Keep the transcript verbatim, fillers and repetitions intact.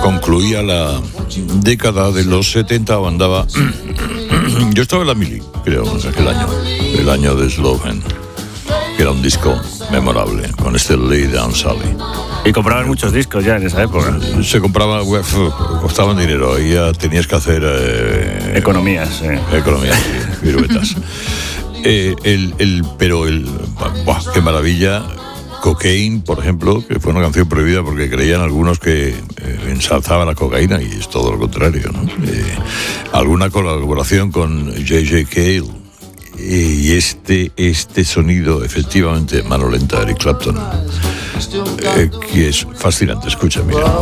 concluía la década de los setenta o andaba... Yo estaba en la mili, creo, en aquel año, el año de Slogan, que era un disco memorable, con este Lay Down Sally. Y compraban muchos discos ya en esa época. Se compraba, uf, costaban dinero, y ya tenías que hacer... Eh, economías, eh. Economías, sí, piruetas. eh, el, el, pero el... ¡Buah, qué maravilla! Cocaine, por ejemplo, que fue una canción prohibida porque creían algunos que eh, ensalzaba la cocaína, y es todo lo contrario, ¿no? Eh, alguna colaboración con J J Cale, y este, este sonido, efectivamente, mano lenta, Eric Clapton, eh, que es fascinante. Escucha, mira.